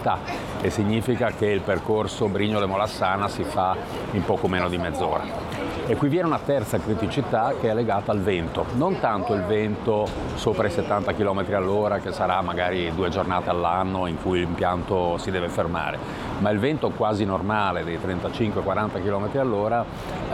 città, e significa che il percorso Brignole-Molassana si fa in poco meno di mezz'ora. E qui viene una terza criticità che è legata al vento, non tanto il vento sopra i 70 km all'ora, che sarà magari 2 giornate all'anno in cui l'impianto si deve fermare, ma il vento quasi normale dei 35-40 km all'ora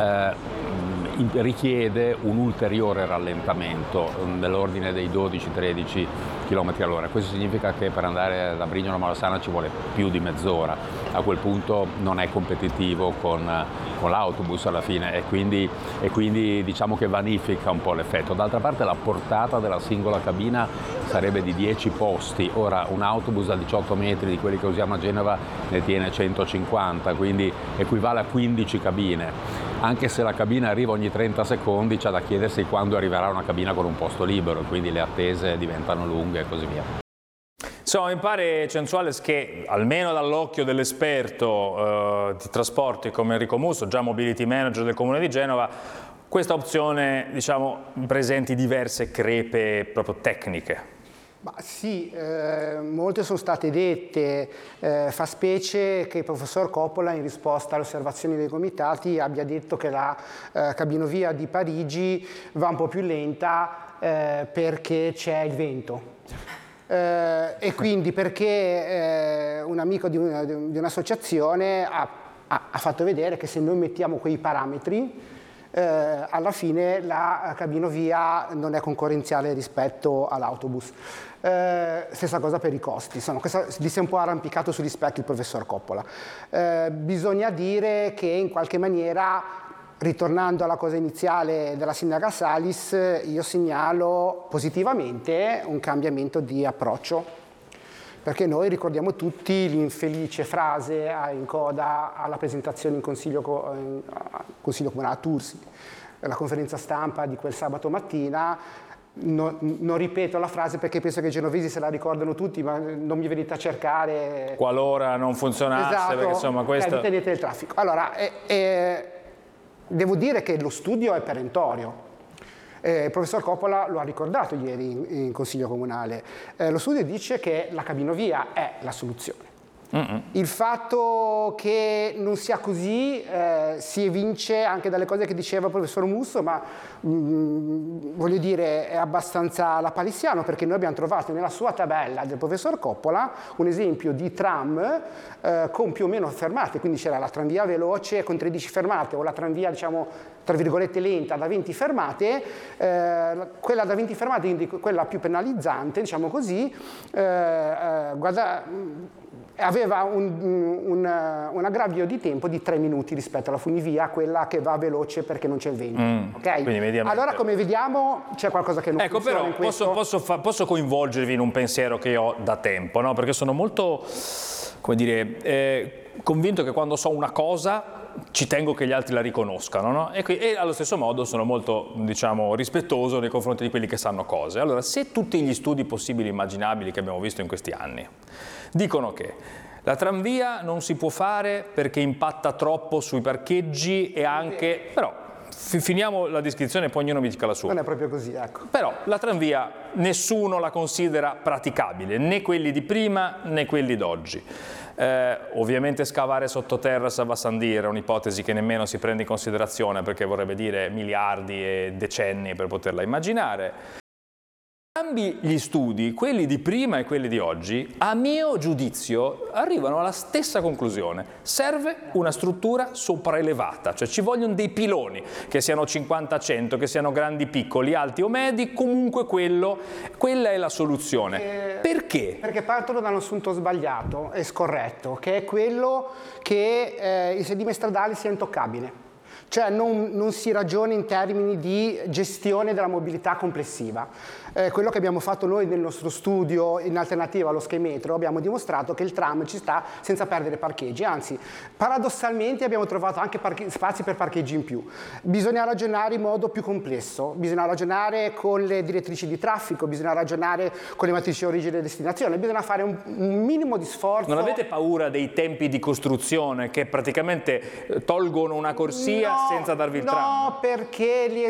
richiede un ulteriore rallentamento dell'ordine dei 12-13 km all'ora. Questo significa che per andare da Brignole a Molassana ci vuole più di mezz'ora. A quel punto non è competitivo con l'autobus alla fine, e quindi diciamo che vanifica un po' l'effetto. D'altra parte la portata della singola cabina sarebbe di 10 posti, ora un autobus da 18 metri di quelli che usiamo a Genova ne tiene 150, quindi equivale a 15 cabine. Anche se la cabina arriva ogni 30 secondi, c'è da chiedersi quando arriverà una cabina con un posto libero, quindi le attese diventano lunghe e così via. Insomma, mi pare, Censuales, che almeno dall'occhio dell'esperto di trasporti come Enrico Musso, già mobility manager del Comune di Genova, questa opzione, diciamo, presenti diverse crepe proprio tecniche. Ma sì, molte sono state dette, fa specie che il professor Coppola, in risposta alle osservazioni dei comitati, abbia detto che la cabinovia di Parigi va un po' più lenta perché c'è il vento. E quindi perché un amico di un'associazione ha fatto vedere che se noi mettiamo quei parametri, alla fine la cabinovia non è concorrenziale rispetto all'autobus. Stessa cosa per i costi, insomma, questo si è un po' arrampicato sugli specchi il professor Coppola. Bisogna dire che in qualche maniera, ritornando alla cosa iniziale della sindaca Salis, io segnalo positivamente un cambiamento di approccio, perché noi ricordiamo tutti l'infelice frase in coda alla presentazione in Consiglio Comunale a Tursi, la conferenza stampa di quel sabato mattina. Non ripeto la frase perché penso che i genovesi se la ricordano tutti, ma non mi venite a cercare. Qualora non funzionasse, esatto, perché insomma questo... tenete il traffico. Allora, devo dire che lo studio è perentorio. Il professor Coppola lo ha ricordato ieri in Consiglio Comunale. Lo studio dice che la cabinovia è la soluzione. Il fatto che non sia così si evince anche dalle cose che diceva il professor Musso, ma voglio dire è abbastanza lapalissiano, perché noi abbiamo trovato nella sua tabella del professor Coppola un esempio di tram con più o meno fermate, quindi c'era la tranvia veloce con 13 fermate o la tranvia, diciamo, tra virgolette lenta da 20 fermate, quella da 20 fermate, quindi quella più penalizzante, diciamo così, aveva un aggravio di tempo di 3 minuti rispetto alla funivia, quella che va veloce perché non c'è il vento. Okay? Allora, come vediamo, c'è qualcosa che non funziona però in questo. posso coinvolgervi in un pensiero che ho da tempo, no? Perché sono molto, come dire, convinto che quando so una cosa ci tengo che gli altri la riconoscano, no? E allo stesso modo sono molto, diciamo, rispettoso nei confronti di quelli che sanno cose. Allora, se tutti gli studi possibili e immaginabili che abbiamo visto in questi anni dicono che la tranvia non si può fare perché impatta troppo sui parcheggi e anche... Però finiamo la descrizione e poi ognuno mi dica la sua. Non è proprio così, ecco. Però la tranvia nessuno la considera praticabile, né quelli di prima né quelli d'oggi. Ovviamente scavare sottoterra a Savasandì è un'ipotesi che nemmeno si prende in considerazione, perché vorrebbe dire miliardi e decenni per poterla immaginare. Entrambi gli studi, quelli di prima e quelli di oggi, a mio giudizio arrivano alla stessa conclusione: serve una struttura sopraelevata, cioè ci vogliono dei piloni, che siano 50-100, che siano grandi, piccoli, alti o medi, comunque quella è la soluzione. Perché? Perché partono da un assunto sbagliato e scorretto, che è quello che il sedime stradale sia intoccabile. Cioè non si ragiona in termini di gestione della mobilità complessiva. Quello che abbiamo fatto noi nel nostro studio in alternativa allo schemetro, abbiamo dimostrato che il tram ci sta senza perdere parcheggi, anzi paradossalmente abbiamo trovato anche spazi per parcheggi in più. Bisogna ragionare in modo più complesso, bisogna ragionare con le direttrici di traffico, bisogna ragionare con le matrici origine e destinazione, bisogna fare un minimo di sforzo. Non avete paura dei tempi di costruzione che praticamente tolgono una corsia senza darvi il tram? No, perché gli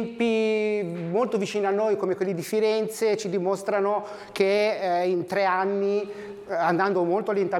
esempi molto vicini a noi come quelli di Firenze ci dimostrano che in 3 anni, andando molto lentamente,